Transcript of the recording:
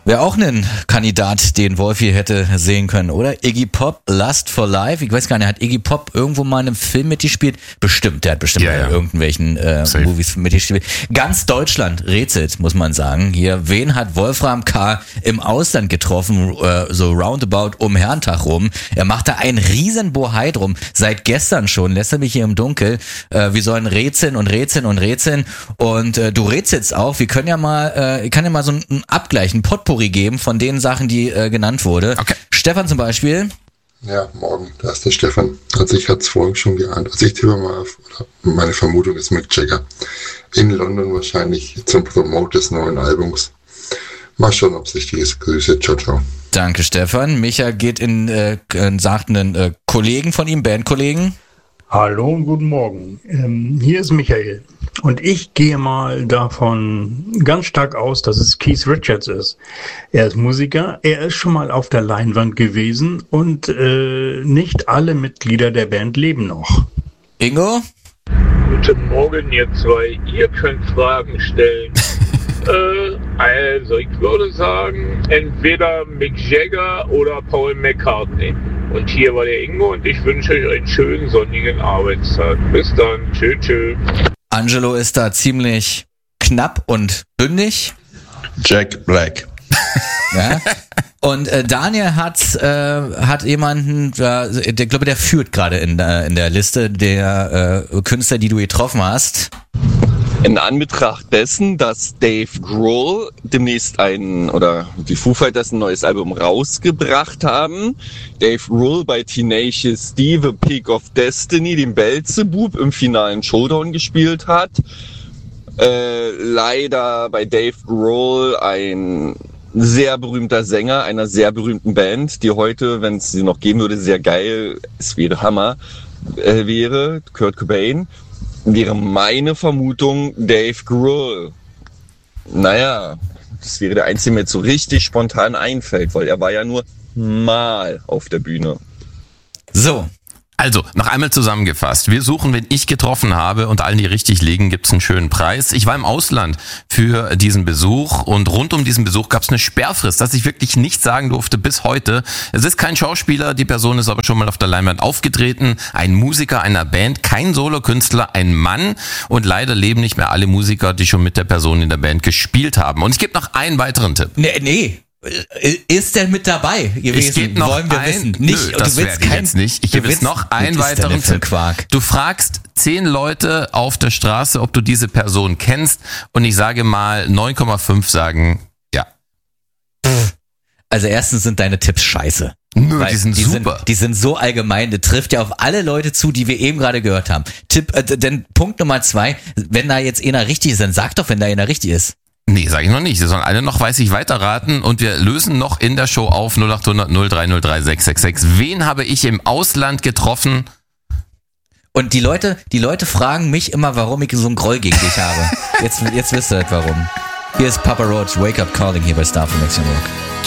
Wäre auch ein Kandidat, den Wolfi hätte sehen können, oder? Iggy Pop, Lust for Life. Ich weiß gar nicht, hat Iggy Pop irgendwo mal in einem Film mitgespielt? Bestimmt, der hat bestimmt in irgendwelchen Movies mitgespielt. Ganz Deutschland rätselt, muss man sagen. Hier, wen hat Wolfram K. im Ausland getroffen, so roundabout um Herrentag rum? Er macht da einen riesen Bohai drum. Seit gestern schon, lässt er mich hier im Dunkel. Wir sollen rätseln und rätseln und rätseln. Und du rätselst auch. Wir können ja mal, ich kann ja mal so einen Abgleich, einen Potpourri geben von den Sachen, die genannt wurde. Okay. Stefan zum Beispiel. Ja, morgen, da ist der Stefan. Also ich hatte es vorhin schon geahnt. Also ich tippe mal, meine Vermutung ist Mick Jagger. In London wahrscheinlich zum Promote des neuen Albums. Mal schauen, ob es richtig ist. Grüße, ciao, ciao. Danke, Stefan. Micha geht sagt einen Kollegen von ihm, Bandkollegen. Hallo und guten Morgen. Hier ist Michael. Und ich gehe mal davon ganz stark aus, dass es Keith Richards ist. Er ist Musiker, er ist schon mal auf der Leinwand gewesen und nicht alle Mitglieder der Band leben noch. Ingo? Guten Morgen, ihr zwei. Ihr könnt Fragen stellen. Also, ich würde sagen, entweder Mick Jagger oder Paul McCartney. Und hier war der Ingo und ich wünsche euch einen schönen sonnigen Arbeitstag. Bis dann. Tschüss. Angelo ist da ziemlich knapp und bündig. Jack Black. Ja. Und Daniel hat jemanden, der glaube, der führt gerade in der Liste der Künstler, die du getroffen hast. In Anbetracht dessen, dass Dave Grohl demnächst die Foo Fighters ein neues Album rausgebracht haben, Dave Grohl bei Tenacious D, The Peak of Destiny, den Beelzebub im finalen Showdown gespielt hat, leider bei Dave Grohl ein sehr berühmter Sänger einer sehr berühmten Band, die heute, wenn es sie noch geben würde, sehr geil, es wäre Hammer, wäre, Kurt Cobain. Wäre meine Vermutung Dave Grohl. Naja, das wäre der Einzige, der mir jetzt so richtig spontan einfällt, weil er war ja nur mal auf der Bühne. So. Also, noch einmal zusammengefasst. Wir suchen, wen ich getroffen habe und allen, die richtig liegen, gibt's einen schönen Preis. Ich war im Ausland für diesen Besuch und rund um diesen Besuch gab's eine Sperrfrist, dass ich wirklich nicht sagen durfte bis heute. Es ist kein Schauspieler, die Person ist aber schon mal auf der Leinwand aufgetreten, ein Musiker einer Band, kein Solokünstler, ein Mann und leider leben nicht mehr alle Musiker, die schon mit der Person in der Band gespielt haben. Und ich gebe noch einen weiteren Tipp. Nee. Ist der mit dabei gewesen? Ich gebe noch wollen wir wissen. Nicht, nö, das werde ich jetzt nicht. Ich gebe jetzt noch einen weiteren Tipp. Du fragst 10 Leute auf der Straße, ob du diese Person kennst und ich sage mal 9,5 sagen ja. Also erstens sind deine Tipps scheiße. Nö, die sind super. Die sind so allgemein, das trifft ja auf alle Leute zu, die wir eben gerade gehört haben. Denn Punkt Nummer 2, wenn da jetzt einer richtig ist, dann sag doch, wenn da einer richtig ist. Nee, sag ich noch nicht. Sie sollen alle noch weiß ich weiterraten und wir lösen noch in der Show auf 0800 0303 666. Wen habe ich im Ausland getroffen? Und die Leute fragen mich immer, warum ich so einen Groll gegen dich habe. Jetzt wisst ihr halt warum. Hier ist Papa Roach, Wake Up Calling hier bei Star for Next Rock.